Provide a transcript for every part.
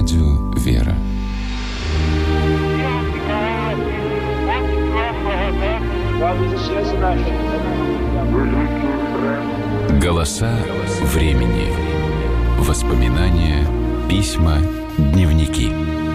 Радио «Вера». Голоса времени. Воспоминания, письма, дневники.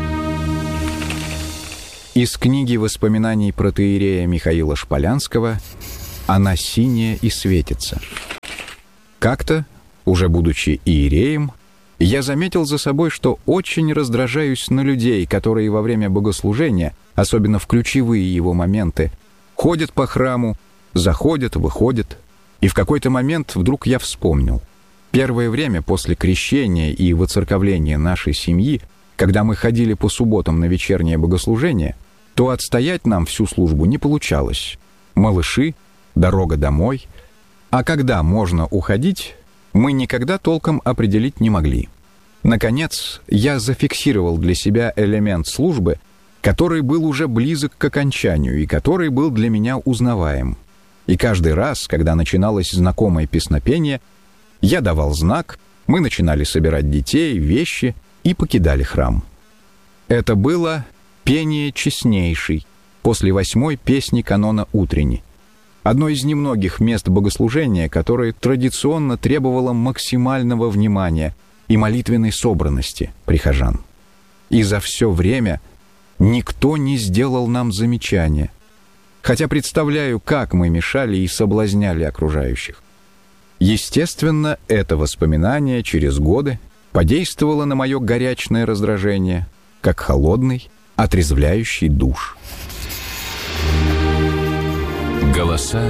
Из книги воспоминаний протоиерея Михаила Шполянского «Она синяя и светится». Как-то, уже будучи иереем, я заметил за собой, что очень раздражаюсь на людей, которые во время богослужения, особенно в ключевые его моменты, ходят по храму, заходят, выходят. И в какой-то момент вдруг я вспомнил. Первое время после крещения и воцерковления нашей семьи, когда мы ходили по субботам на вечернее богослужение, то отстоять нам всю службу не получалось. Малыши, дорога домой. А когда можно уходить, мы никогда толком определить не могли. Наконец, я зафиксировал для себя элемент службы, который был уже близок к окончанию и который был для меня узнаваем. И каждый раз, когда начиналось знакомое песнопение, я давал знак, мы начинали собирать детей, вещи и покидали храм. Это было пение честнейшей после 8-й песни канона утренней. Одно из немногих мест богослужения, которое традиционно требовало максимального внимания и молитвенной собранности прихожан. И за все время никто не сделал нам замечания, хотя представляю, как мы мешали и соблазняли окружающих. Естественно, это воспоминание через годы подействовало на мое горячное раздражение, как холодный, отрезвляющий душ. Голоса